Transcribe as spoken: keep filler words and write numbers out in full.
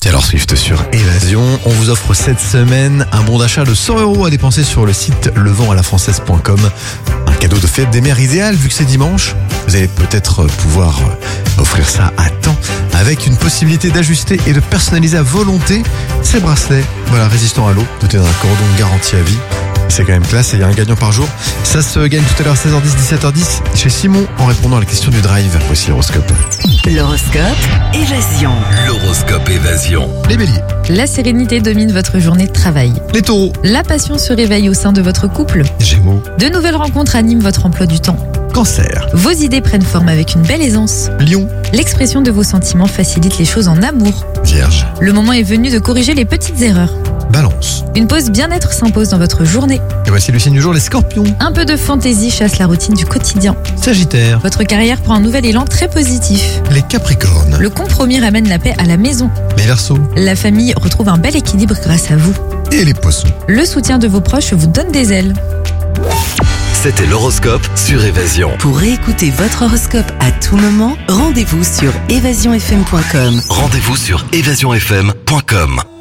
Taylor Swift sur Évasion. On vous offre cette semaine un bon d'achat de cent euros à dépenser sur le site le vent à la française point com. Un cadeau de fête des mères idéal vu que c'est dimanche. Vous allez peut-être pouvoir offrir ça à temps avec une possibilité d'ajuster et de personnaliser à volonté ces bracelets. Voilà, résistants à l'eau, dotés d'un cordon garanti à vie. C'est quand même classe et il y a un gagnant par jour. Ça se gagne tout à l'heure seize heures dix, dix-sept heures dix chez Simon en répondant à la question du drive. Voici l'horoscope. L'horoscope Évasion. L'horoscope Évasion. Les béliers, La sérénité domine votre journée de travail. les taureaux, La passion se réveille au sein de votre couple. gémeaux, De nouvelles rencontres animent votre emploi du temps. cancer, Vos idées prennent forme avec une belle aisance. lion, L'expression de vos sentiments facilite les choses en amour. vierge, Le moment est venu de corriger les petites erreurs. balance. Une pause bien-être s'impose dans votre journée. Et voici le signe du jour, les scorpions, Un peu de fantaisie chasse la routine du quotidien. sagittaire, Votre carrière prend un nouvel élan très positif. les capricornes, Le compromis ramène la paix à la maison. les verseaux La famille retrouve un bel équilibre grâce à vous. et les poissons. Le soutien de vos proches vous donne des ailes. C'était l'horoscope sur Évasion. Pour réécouter votre horoscope à tout moment, rendez-vous sur évasion f m point com. Rendez-vous sur évasion f m point com.